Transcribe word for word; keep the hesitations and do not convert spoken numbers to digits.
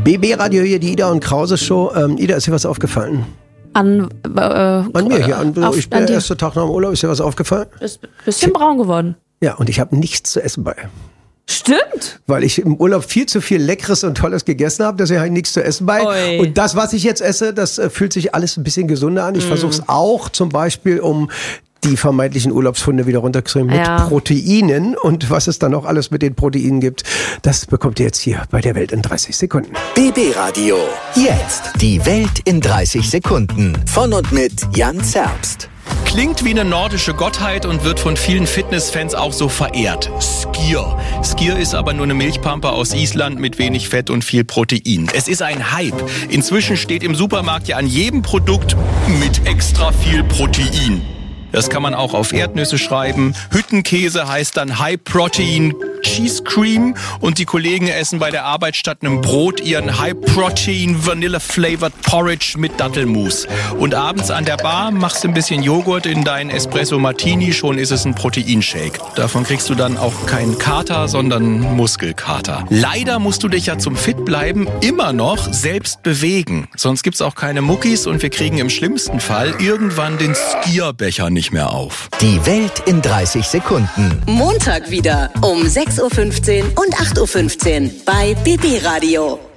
B B-Radio hier, die Ida und Krause Show. Ähm, Ida, ist dir was aufgefallen? An, äh, an mir hier, an, auf, ich bin an der erste Tag nach dem Urlaub, ist dir was aufgefallen? Ist ein bisschen braun geworden. Ja, und ich habe nichts zu essen bei. Stimmt. Weil ich im Urlaub viel zu viel Leckeres und Tolles gegessen habe, deswegen habe ich nichts zu essen bei. Oi. Und das, was ich jetzt esse, das äh, fühlt sich alles ein bisschen gesunder an. Ich mm. versuche es auch zum Beispiel, um die vermeintlichen Urlaubsfunde wieder runterzukriegen mit ja. Proteinen. Und was es dann noch alles mit den Proteinen gibt, das bekommt ihr jetzt hier bei der Welt in dreißig Sekunden. B B-Radio. Jetzt die Welt in dreißig Sekunden. Von und mit Jan Zerbst. Klingt wie eine nordische Gottheit und wird von vielen Fitnessfans auch so verehrt. Skyr. Skyr ist aber nur eine Milchpampe aus Island mit wenig Fett und viel Protein. Es ist ein Hype. Inzwischen steht im Supermarkt ja an jedem Produkt mit extra viel Protein. Das kann man auch auf Erdnüsse schreiben. Hüttenkäse heißt dann High Protein Cheese Cream und die Kollegen essen bei der Arbeit statt einem Brot ihren High Protein Vanilla Flavored Porridge mit Dattelmus. Und abends an der Bar machst du ein bisschen Joghurt in deinen Espresso Martini, schon ist es ein Proteinshake. Davon kriegst du dann auch keinen Kater, sondern Muskelkater. Leider musst du dich ja zum Fit bleiben immer noch selbst bewegen. Sonst gibt's auch keine Muckis und wir kriegen im schlimmsten Fall irgendwann den Skierbecher nicht mehr auf. Die Welt in dreißig Sekunden. Montag wieder um sechs Uhr fünfzehn und acht Uhr fünfzehn bei B B-Radio.